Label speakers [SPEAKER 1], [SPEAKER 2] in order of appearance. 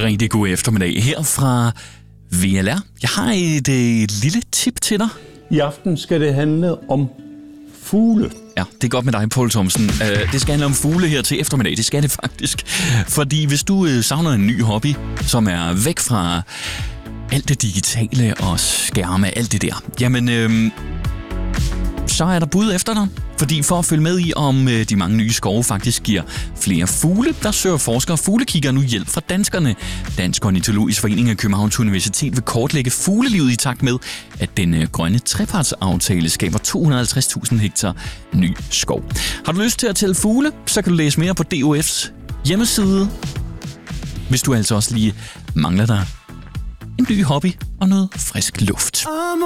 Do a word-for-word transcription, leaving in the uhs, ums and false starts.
[SPEAKER 1] rigtig god eftermiddag her fra V L R. Jeg har et, et lille tip til dig.
[SPEAKER 2] I aften skal det handle om fugle.
[SPEAKER 1] Ja, det er godt med dig, Poul Thomsen. Uh, det skal handle om fugle her til eftermiddag. Det skal det faktisk. Fordi hvis du uh, savner en ny hobby, som er væk fra alt det digitale og skærme, alt det der, jamen, øh, så er der bud efter dig. Fordi for at følge med i, om øh, de mange nye skove faktisk giver flere fugle, der søger forskere og fuglekigger nu hjælp fra danskerne. Dansk Ornitologisk Forening af Københavns Universitet vil kortlægge fuglelivet i takt med, at den øh, grønne trepartsaftale skaber to hundrede og halvtreds tusind hektar ny skov. Har du lyst til at tælle fugle, så kan du læse mere på D O F's hjemmeside. Hvis du altså også lige mangler dig en ny hobby og noget frisk luft.